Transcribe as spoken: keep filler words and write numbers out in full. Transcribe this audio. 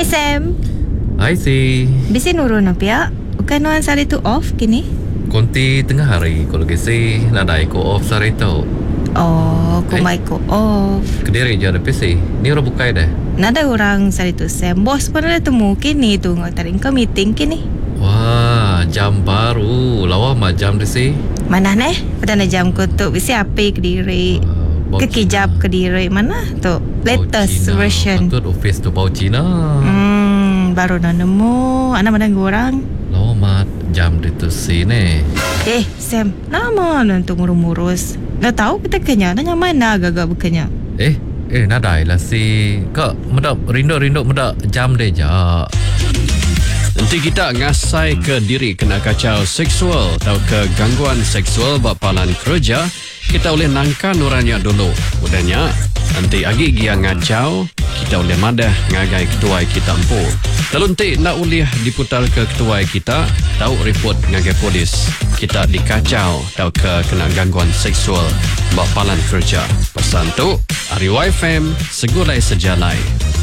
Hai Sam. Hai si. Bisi nurun apa ya? Bukan nuan sari tu off kini? Konti tengah hari kalau kesi nadai ko off sari tu. Oh, kumai ko off. Kediri je ada P C. Ni orang bukai dah. Nada orang sari tu Sam. Bos pun ada temu kini tu ngatarin ke meeting kini. Wah, jam baru. Lawa mah jam di si. Mana neh? Petanda jam ko tu bisi api kediri. Uh, Kekijap kediri mana tu? Latest Cina. version. Patut office tu bau Cina. Hmm, baru nak nemu. Anak mana orang? Lawa mah jam di tu si ni. Eh, Sam, nama nanti ngurus-ngurus. Dah tahu kita kenya, nanya mana agak-agak berkenya. Eh, eh nadai lah si. Kak, medak rindu-rindu medak jam deh ja. Nanti kita ngasai ke diri kena kacau seksual atau ke gangguan seksual bapalan kerja, kita boleh nangka nuranya dulu. Udahnya, nanti agi gia ngacau, kita boleh madah ngagai ketuai kita empu. Telunti nak uliah diputar ke ketuai kita, tahu report ngagai polis. Kita dikacau atau ke kena gangguan seksual bapalan kerja. Pesan tu, Ari Y F M, segulai sejalai.